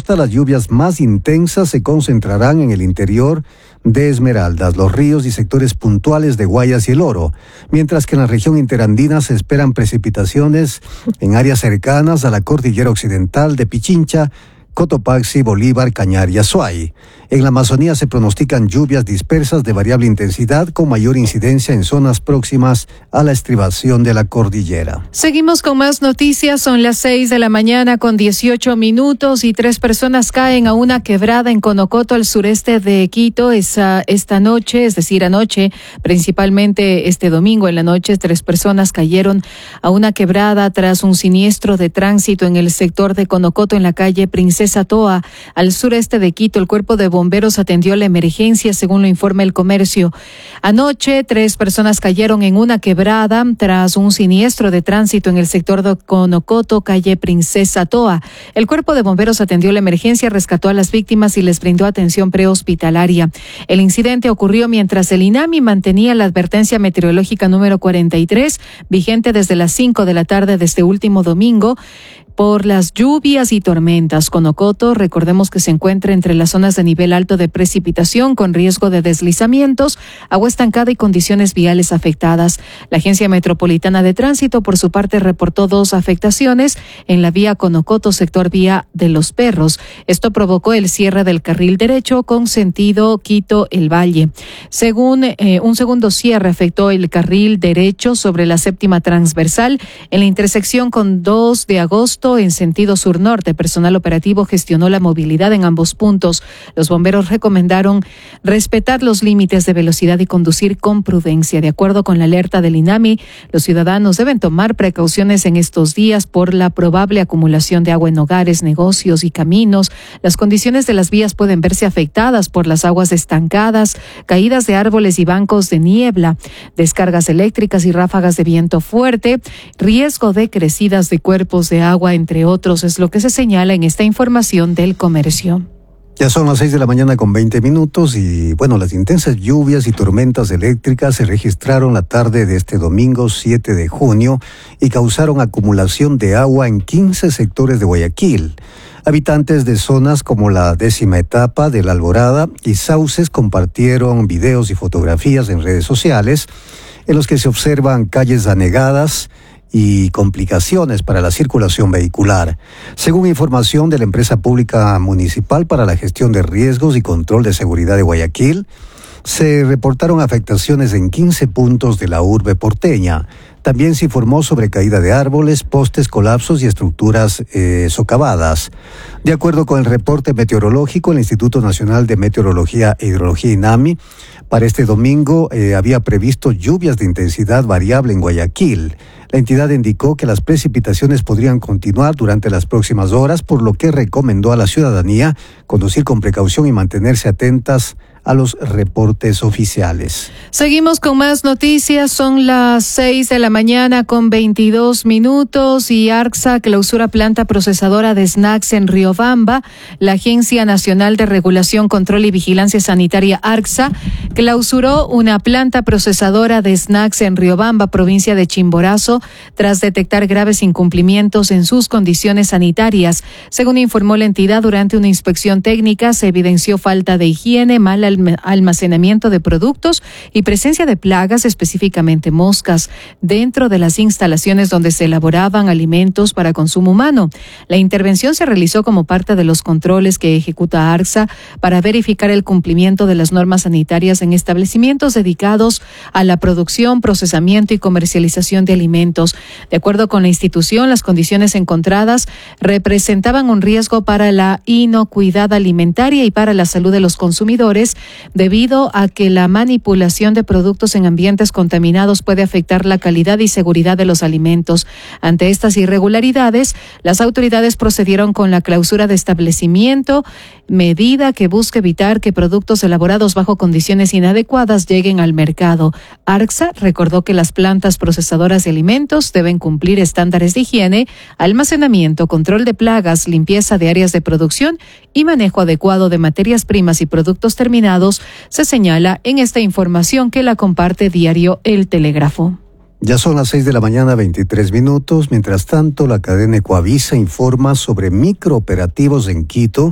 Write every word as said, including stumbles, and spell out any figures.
costa, las lluvias más intensas se concentrarán en el interior de Esmeraldas, Los Ríos y sectores puntuales de Guayas y El Oro, mientras que en la región interandina se esperan precipitaciones en áreas cercanas a la cordillera occidental de Pichincha, Cotopaxi, Bolívar, Cañar y Azuay. En la Amazonía se pronostican lluvias dispersas de variable intensidad con mayor incidencia en zonas próximas a la estribación de la cordillera. Seguimos con más noticias. Son las seis de la mañana con dieciocho minutos y tres personas caen a una quebrada en Conocoto, al sureste de Quito. Esa, esta noche, es decir, anoche, principalmente este domingo en la noche, tres personas cayeron a una quebrada tras un siniestro de tránsito en el sector de Conocoto, en la calle Princesa Toa, al sureste de Quito. El cuerpo de bomberos atendió la emergencia, según lo informa El Comercio. Anoche, tres personas cayeron en una quebrada tras un siniestro de tránsito en el sector de Conocoto, calle Princesa Toa. El cuerpo de bomberos atendió la emergencia, rescató a las víctimas y les brindó atención prehospitalaria. El incidente ocurrió mientras el INAMI mantenía la advertencia meteorológica número cuarenta y tres, vigente desde las cinco de la tarde de este último domingo, por las lluvias y tormentas. Conocoto, recordemos que se encuentra entre las zonas de nivel alto de precipitación con riesgo de deslizamientos, agua estancada y condiciones viales afectadas. La Agencia Metropolitana de Tránsito, por su parte, reportó dos afectaciones en la vía Conocoto, sector vía de Los Perros. Esto provocó el cierre del carril derecho con sentido Quito-El Valle. Según eh, un segundo cierre afectó el carril derecho sobre la séptima transversal en la intersección con dos de agosto en sentido sur-norte. Personal operativo gestionó la movilidad en ambos puntos. Los bomberos recomendaron respetar los límites de velocidad y conducir con prudencia. De acuerdo con la alerta del INAMI, los ciudadanos deben tomar precauciones en estos días por la probable acumulación de agua en hogares, negocios y caminos. Las condiciones de las vías pueden verse afectadas por las aguas estancadas, caídas de árboles y bancos de niebla, descargas eléctricas y ráfagas de viento fuerte, riesgo de crecidas de cuerpos de agua, entre otros, es lo que se señala en esta información del Comercio. Ya son las seis de la mañana con veinte minutos y, bueno, las intensas lluvias y tormentas eléctricas se registraron la tarde de este domingo siete de junio y causaron acumulación de agua en quince sectores de Guayaquil. Habitantes de zonas como la décima etapa de La Alborada y Sauces compartieron videos y fotografías en redes sociales en los que se observan calles anegadas y complicaciones para la circulación vehicular. Según información de la Empresa Pública Municipal para la Gestión de Riesgos y Control de Seguridad de Guayaquil, se reportaron afectaciones en quince puntos de la urbe porteña. También se informó sobre caída de árboles, postes, colapsos y estructuras eh, socavadas. De acuerdo con el reporte meteorológico, el Instituto Nacional de Meteorología e Hidrología INAMI, para este domingo eh, había previsto lluvias de intensidad variable en Guayaquil. La entidad indicó que las precipitaciones podrían continuar durante las próximas horas, por lo que recomendó a la ciudadanía conducir con precaución y mantenerse atentas a los reportes oficiales. Seguimos con más noticias. Son las seis de la mañana con veintidós minutos y ARCSA clausura planta procesadora de snacks en Riobamba. La Agencia Nacional de Regulación, Control y Vigilancia Sanitaria, ARCSA, clausuró una planta procesadora de snacks en Riobamba, provincia de Chimborazo, tras detectar graves incumplimientos en sus condiciones sanitarias. Según informó la entidad, durante una inspección técnica se evidenció falta de higiene, mala almacenamiento de productos y presencia de plagas, específicamente moscas, dentro de las instalaciones donde se elaboraban alimentos para consumo humano. La intervención se realizó como parte de los controles que ejecuta ARCSA para verificar el cumplimiento de las normas sanitarias en establecimientos dedicados a la producción, procesamiento y comercialización de alimentos. De acuerdo con la institución, las condiciones encontradas representaban un riesgo para la inocuidad alimentaria y para la salud de los consumidores, debido a que la manipulación de productos en ambientes contaminados puede afectar la calidad y seguridad de los alimentos. Ante estas irregularidades, las autoridades procedieron con la clausura de establecimiento, medida que busca evitar que productos elaborados bajo condiciones inadecuadas lleguen al mercado. ARCSA recordó que las plantas procesadoras de alimentos deben cumplir estándares de higiene, almacenamiento, control de plagas, limpieza de áreas de producción y manejo adecuado de materias primas y productos terminados, se señala en esta información que la comparte diario El Telégrafo. Ya son las seis de la mañana, veintitrés minutos. Mientras tanto, la cadena Ecoavisa informa sobre microoperativos en Quito